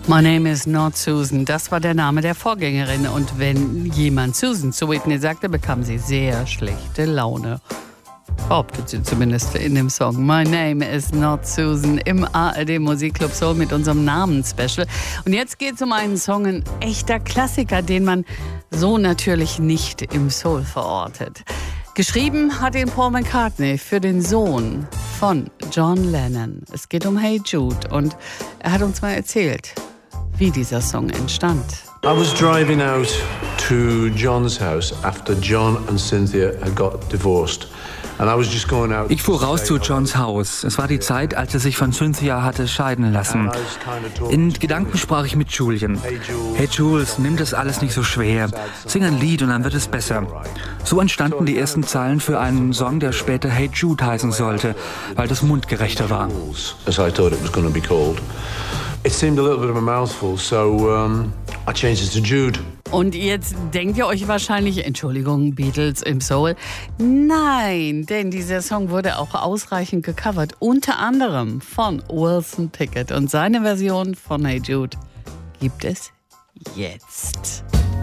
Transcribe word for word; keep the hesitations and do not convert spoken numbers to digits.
My name is not Susan. Das war der Name der Vorgängerin. Und wenn jemand Susan zu Whitney sagte, bekam sie sehr schlechte Laune. Behauptet sie zumindest in dem Song. My name is not Susan im A R D Musikclub Soul mit unserem Namensspecial. Und jetzt geht es um einen Song, ein echter Klassiker, den man so natürlich nicht im Soul verortet. Geschrieben hat ihn Paul McCartney für den Sohn von John Lennon. Es geht um Hey Jude und er hat uns mal erzählt, wie dieser Song entstand. I was driving out to John's house after John and Cynthia had got divorced. And I was just going out. Ich fuhr raus zu Johns Haus. Es war die Zeit, als er sich von Cynthia hatte scheiden lassen. In Gedanken sprach ich mit Julian. Hey Jules, nimm das alles nicht so schwer. Sing ein Lied und dann wird es besser. So entstanden die ersten Zeilen für einen Song, der später Hey Jude heißen sollte, weil das mundgerechter war. As I thought it was going to be called. It seemed a little bit of a mouthful, so um, I changed it to Jude. Und jetzt denkt ihr euch wahrscheinlich, Entschuldigung, Beatles im Soul. Nein, denn dieser Song wurde auch ausreichend gecovert, unter anderem von Wilson Pickett. Und seine Version von Hey Jude gibt es jetzt.